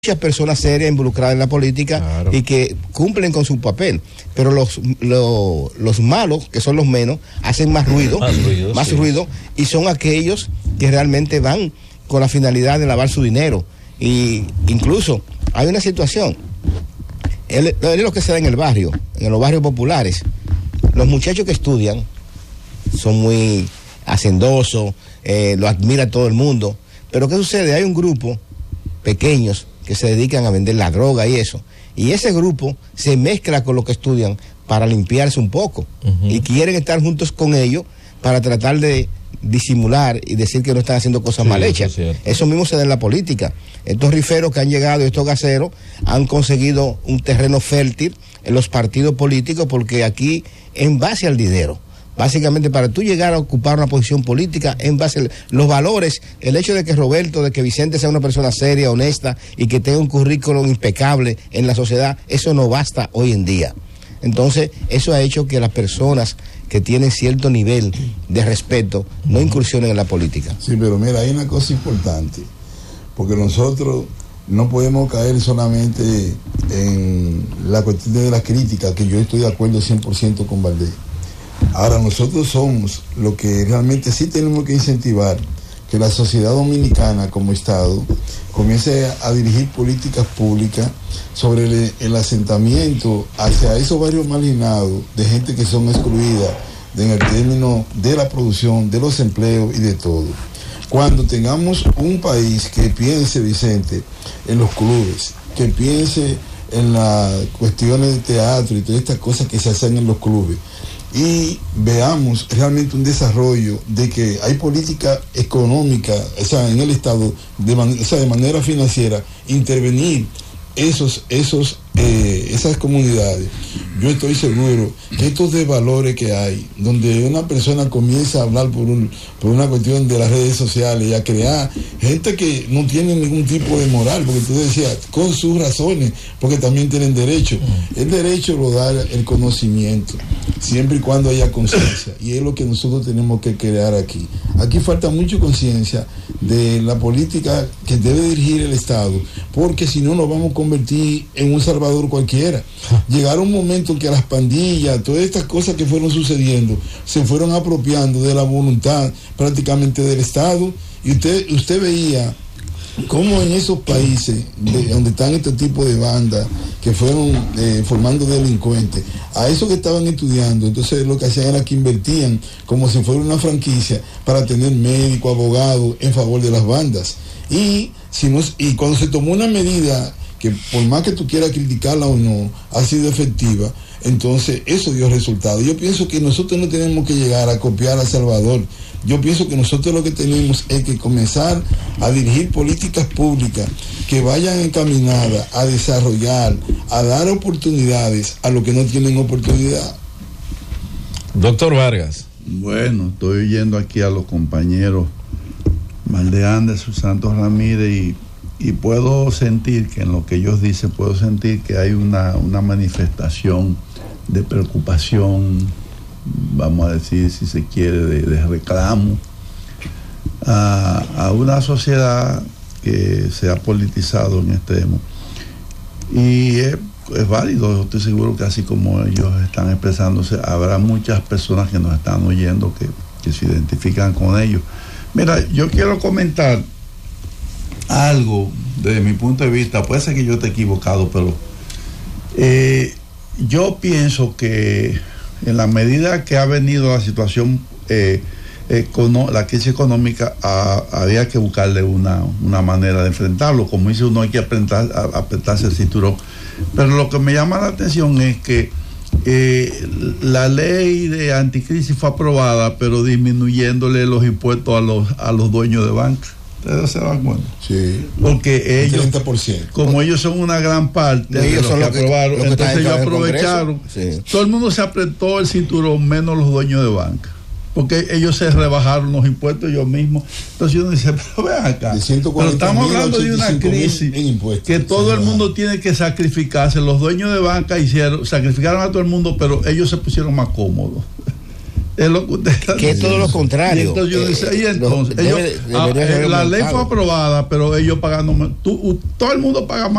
muchas personas serias involucradas en la política, claro, y que cumplen con su papel, pero los malos, que son los menos, hacen más ruido, sí, ruido, y son aquellos que realmente van con la finalidad de lavar su dinero. Y incluso hay una situación, es lo que se da en el barrio, en los barrios populares. Los muchachos que estudian son muy hacendosos, lo admira todo el mundo, pero ¿qué sucede? Hay un grupo pequeños que se dedican a vender la droga y eso, y ese grupo se mezcla con los que estudian para limpiarse un poco, y quieren estar juntos con ellos para tratar de disimular y decir que no están haciendo cosas mal hechas. Eso mismo se da en la política. Estos riferos que han llegado, estos gaseros, han conseguido un terreno fértil en los partidos políticos, porque aquí, en base al dinero, básicamente para tú llegar a ocupar una posición política, en base a los valores, el hecho de que Roberto, de que Vicente sea una persona seria, honesta y que tenga un currículum impecable en la sociedad, eso no basta hoy en día. Entonces, eso ha hecho que las personas que tienen cierto nivel de respeto no incursionen en la política. Sí, pero mira, hay una cosa importante, porque nosotros no podemos caer solamente en la cuestión de la crítica, que yo estoy de acuerdo 100% con Valdés. Ahora, nosotros somos lo que realmente sí tenemos que incentivar, que la sociedad dominicana como Estado comience a dirigir políticas públicas sobre el asentamiento hacia esos barrios marginados de gente que son excluidas en el término de la producción, de los empleos y de todo. Cuando tengamos un país que piense, Vicente, en los clubes, que piense en las cuestiones de teatro y todas estas cosas que se hacen en los clubes, y veamos realmente un desarrollo de que hay política económica, o sea, en el Estado, de manera financiera, intervenir esas comunidades. Yo estoy seguro que estos desvalores que hay, donde una persona comienza a hablar por una cuestión de las redes sociales y a crear gente que no tiene ningún tipo de moral, porque tú decías, con sus razones, porque también tienen derecho. El derecho lo da el conocimiento, siempre y cuando haya conciencia, y es lo que nosotros tenemos que crear aquí. Aquí falta mucha conciencia de la política que debe dirigir el Estado, porque si no nos vamos a convertir en un Salvador cualquiera. Llegará un momento en que las pandillas, todas estas cosas que fueron sucediendo, se fueron apropiando de la voluntad prácticamente del Estado, y usted veía cómo en esos países donde están este tipo de bandas que fueron formando delincuentes, a esos que estaban estudiando, entonces lo que hacían era que invertían como si fuera una franquicia para tener médicos, abogados en favor de las bandas. Y cuando se tomó una medida que, por más que tú quieras criticarla o no, ha sido efectiva, entonces eso dio resultado. Yo pienso que nosotros no tenemos que llegar a copiar a Salvador. Yo pienso que nosotros lo que tenemos es que comenzar a dirigir políticas públicas que vayan encaminadas a desarrollar, a dar oportunidades a los que no tienen oportunidad. Doctor Vargas. Bueno, estoy oyendo aquí a los compañeros Valdés Anderson, Santos Ramírez, y puedo sentir que en lo que ellos dicen, puedo sentir que hay una manifestación de preocupación, vamos a decir, si se quiere, de reclamo a una sociedad que se ha politizado en extremo. Y es válido, estoy seguro que así como ellos están expresándose, habrá muchas personas que nos están oyendo que se identifican con ellos. Mira, yo quiero comentar algo desde mi punto de vista, puede ser que yo esté equivocado, pero yo pienso que en la medida que ha venido la situación, la crisis económica, había que buscarle una manera de enfrentarlo. Como dice uno, hay que apretarse el cinturón. Pero lo que me llama la atención es que la ley de anticrisis fue aprobada, pero disminuyéndole los impuestos a los dueños de banca. ¿Ustedes se dan cuenta? Sí. Porque ellos, 30%. como ellos son una gran parte de los que aprobaron, entonces ellos aprovecharon. Sí. Todo el mundo se apretó el cinturón, menos los dueños de banca, porque ellos se rebajaron los impuestos ellos mismos. Entonces uno dice, pero vean acá, pero estamos hablando de una crisis que todo el mundo tiene que sacrificarse. Los dueños de banca sacrificaron a todo el mundo, pero ellos se pusieron más cómodos. Es lo que usted está que es todo lo contrario. Y entonces yo decía, la ley fue aprobada, pero ellos pagando, todo el mundo paga más